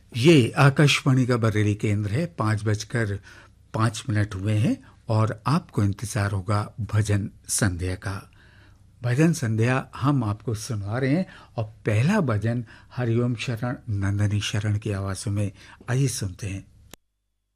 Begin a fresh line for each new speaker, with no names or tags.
ये आकाशवाणी का बरेली केंद्र है। 5:05 हुए हैं और आपको इंतजार होगा भजन संध्या का। भजन संध्या हम आपको सुना रहे हैं और पहला भजन हरिओम शरण नंदनी शरण की आवाज़ों में आइए सुनते हैं।